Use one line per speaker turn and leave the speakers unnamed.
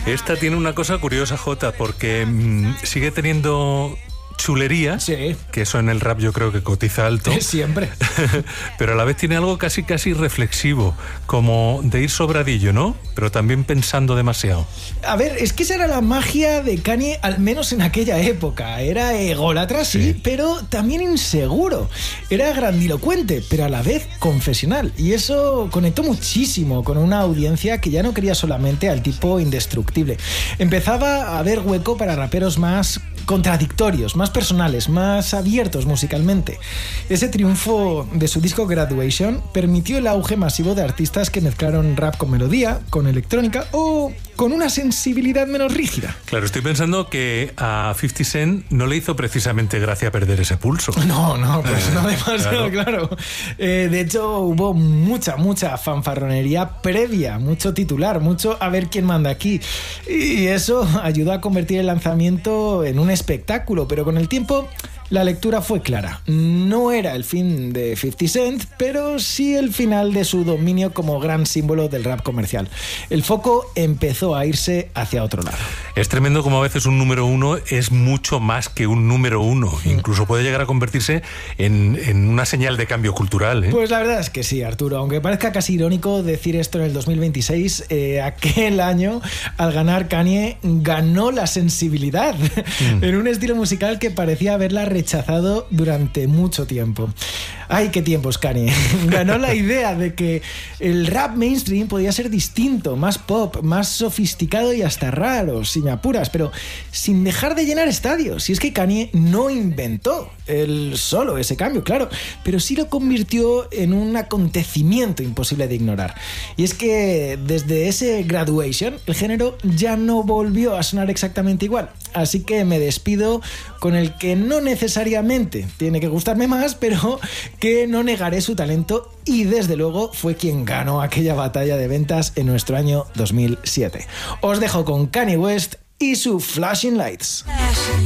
Esta tiene una cosa curiosa, Jota, porque sigue teniendo chulería,
sí,
que eso en el rap yo creo que cotiza alto.
Siempre.
Pero a la vez tiene algo casi reflexivo, como de ir sobradillo, ¿no? Pero también pensando demasiado.
A ver, es que esa era la magia de Kanye, al menos en aquella época. Era ególatra, sí, pero también inseguro. Era grandilocuente, pero a la vez confesional. Y eso conectó muchísimo con una audiencia que ya no quería solamente al tipo indestructible. Empezaba a haber hueco para raperos más contradictorios, más personales, más abiertos musicalmente. Ese triunfo de su disco Graduation permitió el auge masivo de artistas que mezclaron rap con melodía, con electrónica o con una sensibilidad menos rígida.
Claro, estoy pensando que a 50 Cent no le hizo precisamente gracia perder ese pulso.
No, pues no demasiado, claro. De hecho, hubo mucha fanfarronería previa, mucho titular, mucho a ver quién manda aquí. Y eso ayudó a convertir el lanzamiento en un espectáculo, pero con el tiempo la lectura fue clara. No era el fin de 50 Cent, pero sí el final de su dominio como gran símbolo del rap comercial. El foco empezó a irse hacia otro lado.
Es tremendo como a veces un número uno es mucho más que un número uno. Incluso puede llegar a convertirse en una señal de cambio cultural, ¿eh?
Pues la verdad es que sí, Arturo. Aunque parezca casi irónico decir esto en el 2026, aquel año, al ganar Kanye, ganó la sensibilidad en un estilo musical que parecía haberla rechazado durante mucho tiempo. ¡Ay, qué tiempos, Kanye! Ganó la idea de que el rap mainstream podía ser distinto, más pop, más sofisticado y hasta raro, si me apuras, pero sin dejar de llenar estadios. Y es que Kanye no inventó él solo ese cambio, claro, pero sí lo convirtió en un acontecimiento imposible de ignorar. Y es que desde ese Graduation, el género ya no volvió a sonar exactamente igual. Así que me despido con el que no necesariamente tiene que gustarme más, pero que no negaré su talento y desde luego fue quien ganó aquella batalla de ventas en nuestro año 2007. Os dejo con Kanye West y su Flashing Lights.